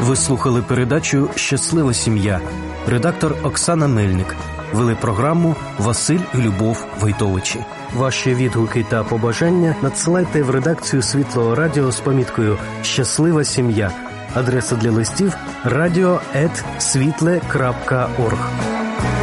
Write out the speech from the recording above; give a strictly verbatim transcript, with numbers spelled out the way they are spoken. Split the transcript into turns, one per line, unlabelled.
Ви слухали передачу «Щаслива сім'я». Редактор Оксана Мельник. Вели програму Василь і Любов Войтовичі. Ваші відгуки та побажання надсилайте в редакцію Світлого Радіо з поміткою «Щаслива сім'я». Адреса для листів – радіо ет світле крапка орг.